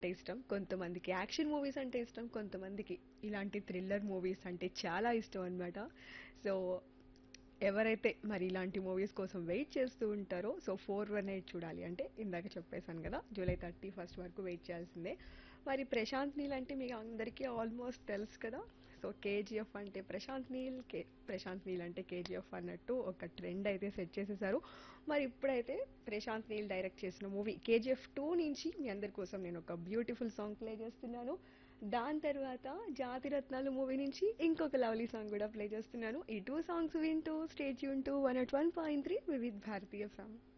అంటే ఇష్టం, కొంతమందికి యాక్షన్ మూవీస్ అంటే ఇష్టం, కొంతమందికి ఇలాంటి థ్రిల్లర్ మూవీస్ అంటే చాలా ఇష్టం అన్నమాట. సో ఎవరైతే మరి ఇలాంటి మూవీస్ కోసం వెయిట్ చేస్తూ ఉంటారో, సో 418 చూడాలి అంటే ఇందాక చెప్పేశాను కదా, జూలై 31 వరకు వెయిట్ చేయాల్సిందే. మరి ప్రశాంత్ నీల్ అంటే మీకు అందరికీ ఆల్మోస్ట్ తెలుసు కదా. సో కేజీఎఫ్ అంటే ప్రశాంత్ నీల్ అంటే కేజీఎఫ్ అన్నట్టు ఒక ట్రెండ్ అయితే సెట్ చేసేసారు. మరి ఇప్పుడైతే ప్రశాంత్ నీల్ డైరెక్ట్ చేసిన మూవీ కేజీఎఫ్ 2 నుంచి మీ అందరి కోసం నేను ఒక బ్యూటిఫుల్ సాంగ్ ప్లే చేస్తున్నాను. దాని తర్వాత జాతిరత్నాలు మూవీ నుంచి ఇంకొక లవ్లీ సాంగ్ కూడా ప్లే చేస్తున్నాను. ఈ టూ సాంగ్స్ వింటూ స్టే ట్యూన్ టు 101.3 వివిధ్ భారతీయ ఫ్యామ్.